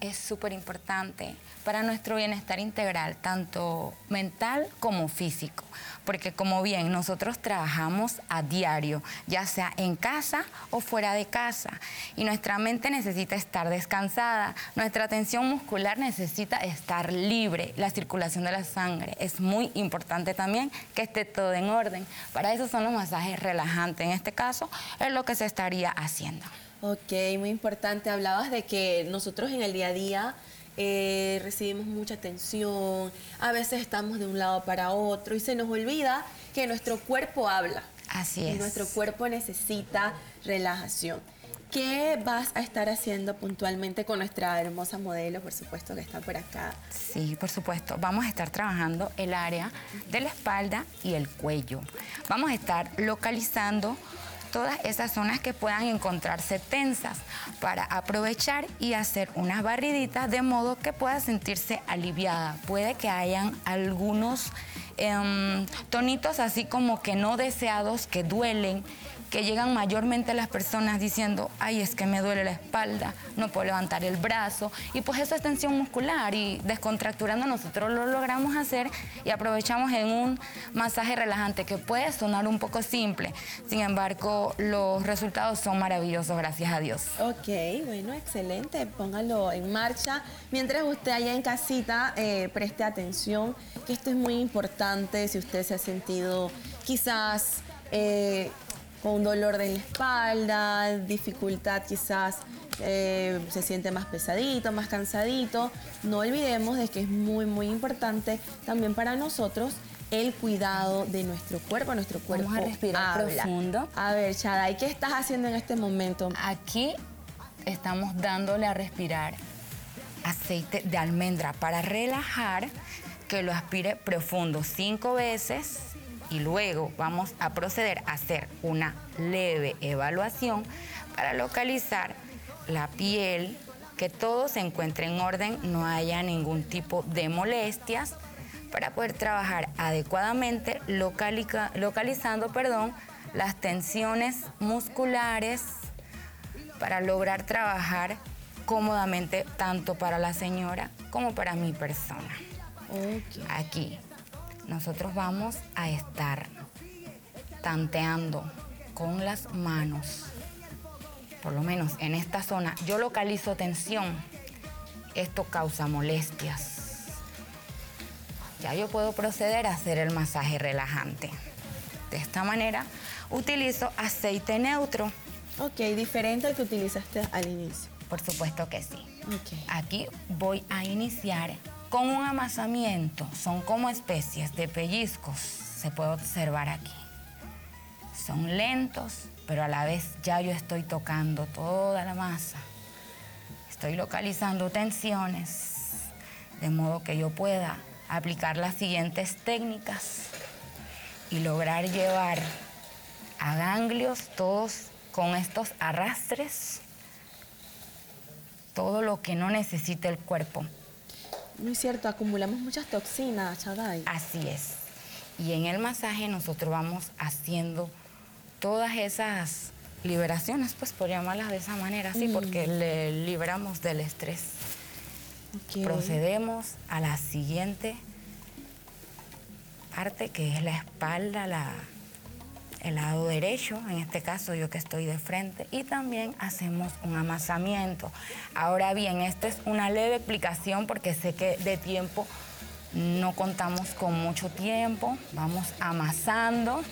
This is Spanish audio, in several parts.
es súper importante para nuestro bienestar integral, tanto mental como físico, porque como bien nosotros trabajamos a diario, ya sea en casa o fuera de casa, y nuestra mente necesita estar descansada, nuestra tensión muscular necesita estar libre, la circulación de la sangre es muy importante también que esté todo en orden. Para eso son los masajes relajantes, en este caso es lo que se estaría haciendo. Ok, muy importante. Hablabas de que nosotros en el día a día recibimos mucha tensión, a veces estamos de un lado para otro y se nos olvida que nuestro cuerpo habla. Así es. Y nuestro cuerpo necesita relajación. ¿Qué vas a estar haciendo puntualmente con nuestra hermosa modelo, por supuesto, que está por acá? Sí, por supuesto. Vamos a estar trabajando el área de la espalda y el cuello. Vamos a estar localizando todas esas zonas que puedan encontrarse tensas para aprovechar y hacer unas barriditas de modo que pueda sentirse aliviada. Puede que hayan algunos tonitos así como que no deseados, que duelen, que llegan mayormente a las personas diciendo, ay, es que me duele la espalda, no puedo levantar el brazo, y pues eso es tensión muscular, y descontracturando nosotros lo logramos hacer y aprovechamos en un masaje relajante que puede sonar un poco simple, sin embargo los resultados son maravillosos, gracias a Dios. Ok, bueno, excelente, póngalo en marcha. Mientras usted allá en casita preste atención, que esto es muy importante si usted se ha sentido quizás con dolor de la espalda, dificultad quizás, se siente más pesadito, más cansadito. No olvidemos de que es muy, muy importante también para nosotros el cuidado de nuestro cuerpo. Nuestro cuerpo Vamos a respirar habla. profundo. A ver, Shaddai, ¿qué estás haciendo en este momento? Aquí estamos dándole a respirar aceite de almendra para relajar, que lo aspire profundo 5 veces. Y luego vamos a proceder a hacer una leve evaluación para localizar la piel, que todo se encuentre en orden, no haya ningún tipo de molestias, para poder trabajar adecuadamente localizando las tensiones musculares, para lograr trabajar cómodamente tanto para la señora como para mi persona. Okay. Aquí nosotros vamos a estar tanteando con las manos, por lo menos en esta zona. Yo localizo tensión, esto causa molestias. Ya yo puedo proceder a hacer el masaje relajante. De esta manera utilizo aceite neutro. Ok, diferente al que utilizaste al inicio. Por supuesto que sí. Okay. Aquí voy a iniciar con un amasamiento. Son como especies de pellizcos, se puede observar aquí. Son lentos, pero a la vez ya yo estoy tocando toda la masa. Estoy localizando tensiones, de modo que yo pueda aplicar las siguientes técnicas y lograr llevar a ganglios todos con estos arrastres todo lo que no necesita el cuerpo. Muy cierto, acumulamos muchas toxinas, Shaddai. Así es. Y en el masaje nosotros vamos haciendo todas esas liberaciones, pues por llamarlas de esa manera, sí, porque le liberamos del estrés. Okay. Procedemos a la siguiente parte, que es la espalda, el lado derecho, en este caso yo que estoy de frente, y también hacemos un amasamiento. Ahora bien, esta es una leve explicación porque sé que de tiempo no contamos con mucho tiempo. Vamos amasando,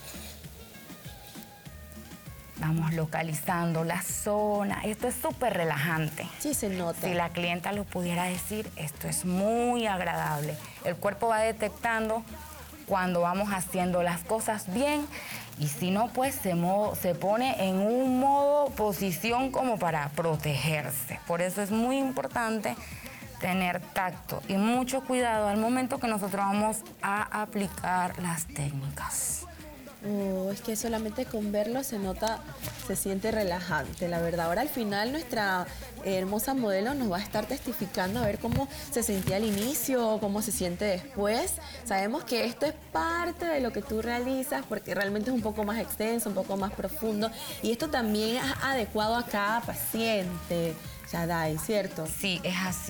vamos localizando la zona. Esto es súper relajante. Sí, se nota. Si la clienta lo pudiera decir, esto es muy agradable. El cuerpo va detectando cuando vamos haciendo las cosas bien, y si no, pues se pone en un modo, posición como para protegerse. Por eso es muy importante tener tacto y mucho cuidado al momento que nosotros vamos a aplicar las técnicas. Oh, es que solamente con verlo se nota, se siente relajante, la verdad. Ahora al final nuestra hermosa modelo nos va a estar testificando a ver cómo se sentía al inicio, cómo se siente después. Sabemos que esto es parte de lo que tú realizas porque realmente es un poco más extenso, un poco más profundo, y esto también es adecuado a cada paciente. Shaddai, ¿cierto? Sí, es así.